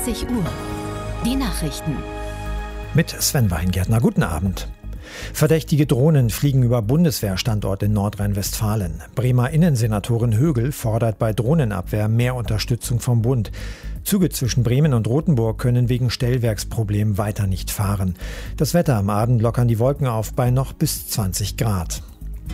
20 Uhr. Die Nachrichten. Mit Sven Weingärtner. Guten Abend. Verdächtige Drohnen fliegen über Bundeswehrstandort in Nordrhein-Westfalen. Bremer Innensenatorin Högel fordert bei Drohnenabwehr mehr Unterstützung vom Bund. Züge zwischen Bremen und Rothenburg können wegen Stellwerksproblemen weiter nicht fahren. Das Wetter am Abend lockern die Wolken auf bei noch bis 20 Grad.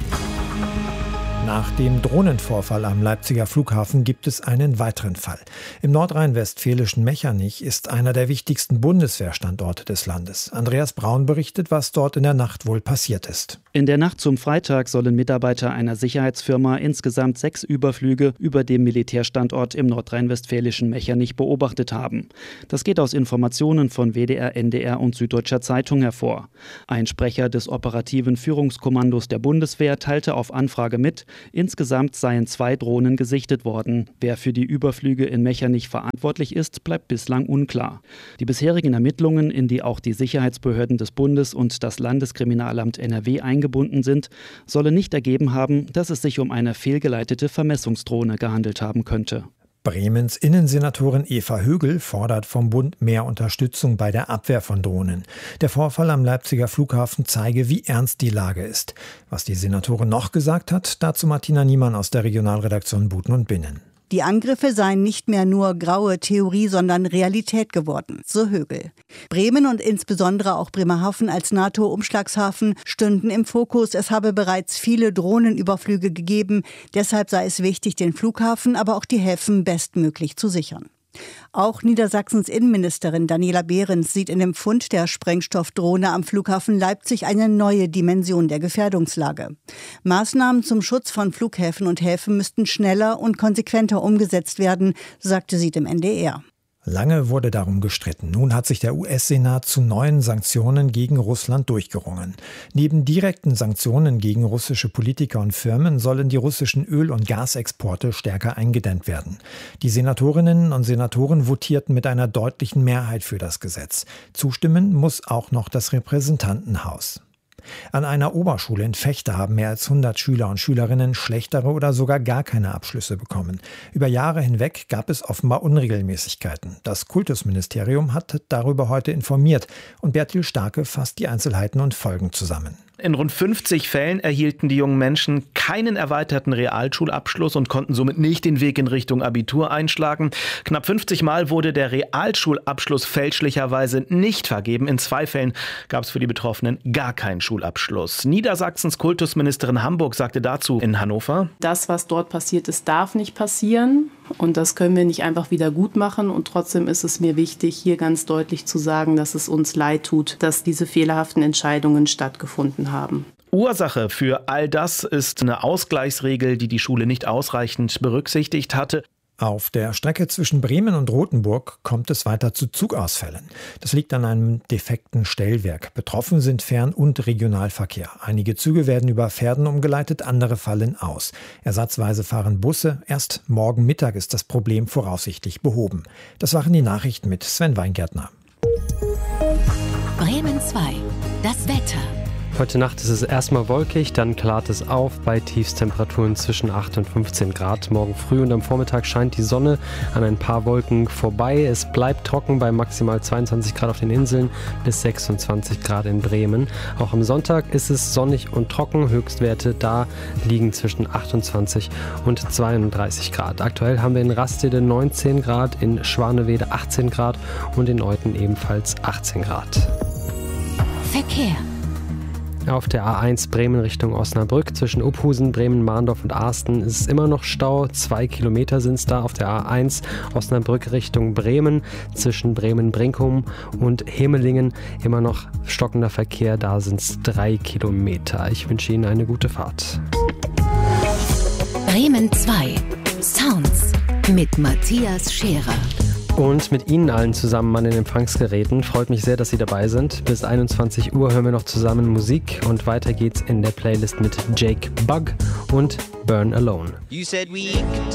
Nach dem Drohnenvorfall am Leipziger Flughafen gibt es einen weiteren Fall. Im nordrhein-westfälischen Mechernich ist einer der wichtigsten Bundeswehrstandorte des Landes. Andreas Braun berichtet, was dort in der Nacht wohl passiert ist. In der Nacht zum Freitag sollen Mitarbeiter einer Sicherheitsfirma insgesamt 6 Überflüge über dem Militärstandort im nordrhein-westfälischen Mechernich beobachtet haben. Das geht aus Informationen von WDR, NDR und Süddeutscher Zeitung hervor. Ein Sprecher des operativen Führungskommandos der Bundeswehr teilte auf Anfrage mit, insgesamt seien 2 Drohnen gesichtet worden. Wer für die Überflüge in Mechernich verantwortlich ist, bleibt bislang unklar. Die bisherigen Ermittlungen, in die auch die Sicherheitsbehörden des Bundes und das Landeskriminalamt NRW eingebunden sind, sollen nicht ergeben haben, dass es sich um eine fehlgeleitete Vermessungsdrohne gehandelt haben könnte. Bremens Innensenatorin Eva Högel fordert vom Bund mehr Unterstützung bei der Abwehr von Drohnen. Der Vorfall am Leipziger Flughafen zeige, wie ernst die Lage ist. Was die Senatorin noch gesagt hat, dazu Martina Niemann aus der Regionalredaktion Buten und Binnen. Die Angriffe seien nicht mehr nur graue Theorie, sondern Realität geworden, so Högel. Bremen und insbesondere auch Bremerhaven als NATO-Umschlagshafen stünden im Fokus. Es habe bereits viele Drohnenüberflüge gegeben. Deshalb sei es wichtig, den Flughafen, aber auch die Häfen bestmöglich zu sichern. Auch Niedersachsens Innenministerin Daniela Behrens sieht in dem Fund der Sprengstoffdrohne am Flughafen Leipzig eine neue Dimension der Gefährdungslage. Maßnahmen zum Schutz von Flughäfen und Häfen müssten schneller und konsequenter umgesetzt werden, sagte sie dem NDR. Lange wurde darum gestritten. Nun hat sich der US-Senat zu neuen Sanktionen gegen Russland durchgerungen. Neben direkten Sanktionen gegen russische Politiker und Firmen sollen die russischen Öl- und Gasexporte stärker eingedämmt werden. Die Senatorinnen und Senatoren votierten mit einer deutlichen Mehrheit für das Gesetz. Zustimmen muss auch noch das Repräsentantenhaus. An einer Oberschule in Vechta haben mehr als 100 Schüler und Schülerinnen schlechtere oder sogar gar keine Abschlüsse bekommen. Über Jahre hinweg gab es offenbar Unregelmäßigkeiten. Das Kultusministerium hat darüber heute informiert und Bertil Starke fasst die Einzelheiten und Folgen zusammen. In rund 50 Fällen erhielten die jungen Menschen keinen erweiterten Realschulabschluss und konnten somit nicht den Weg in Richtung Abitur einschlagen. Knapp 50 Mal wurde der Realschulabschluss fälschlicherweise nicht vergeben. In 2 Fällen gab es für die Betroffenen gar keinen Schulabschluss. Niedersachsens Kultusministerin Hamburg sagte dazu in Hannover: Das, was dort passiert ist, darf nicht passieren. Und das können wir nicht einfach wieder gut machen. Und trotzdem ist es mir wichtig, hier ganz deutlich zu sagen, dass es uns leid tut, dass diese fehlerhaften Entscheidungen stattgefunden haben. Ursache für all das ist eine Ausgleichsregel, die die Schule nicht ausreichend berücksichtigt hatte. Auf der Strecke zwischen Bremen und Rothenburg kommt es weiter zu Zugausfällen. Das liegt an einem defekten Stellwerk. Betroffen sind Fern- und Regionalverkehr. Einige Züge werden über Pferden umgeleitet, andere fallen aus. Ersatzweise fahren Busse. Erst morgen Mittag ist das Problem voraussichtlich behoben. Das waren die Nachrichten mit Sven Weingärtner. Bremen 2. Das Wetter. Heute Nacht ist es erstmal wolkig, dann klart es auf bei Tiefstemperaturen zwischen 8 und 15 Grad. Morgen früh und am Vormittag scheint die Sonne an ein paar Wolken vorbei. Es bleibt trocken bei maximal 22 Grad auf den Inseln bis 26 Grad in Bremen. Auch am Sonntag ist es sonnig und trocken. Höchstwerte da liegen zwischen 28 und 32 Grad. Aktuell haben wir in Rastede 19 Grad, in Schwanewede 18 Grad und in Euthen ebenfalls 18 Grad. Verkehr. Auf der A1 Bremen Richtung Osnabrück zwischen Uphusen, Bremen, Mahndorf und Arsten ist es immer noch Stau. 2 Kilometer sind es da auf der A1 Osnabrück Richtung Bremen zwischen Bremen-Brinkum und Hemelingen. Immer noch stockender Verkehr, da sind es 3 Kilometer. Ich wünsche Ihnen eine gute Fahrt. Bremen 2. Sounds mit Matthias Scherer. Und mit Ihnen allen zusammen an den Empfangsgeräten. Freut mich sehr, dass Sie dabei sind. Bis 21 Uhr hören wir noch zusammen Musik und weiter geht's in der Playlist mit Jake Bugg und Burn Alone. You said we could